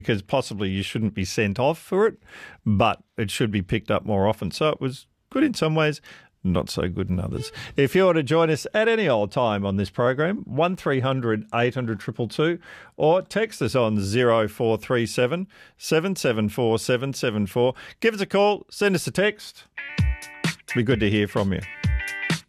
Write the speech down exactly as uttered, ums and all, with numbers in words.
because possibly you shouldn't be sent off for it, but it should be picked up more often. So it was good in some ways, not so good in others. If you want to join us at any old time on this program, one three hundred eight hundred two two two, or text us on zero four three seven seven seven four seven seven four. Give us a call, send us a text. Be good to hear from you.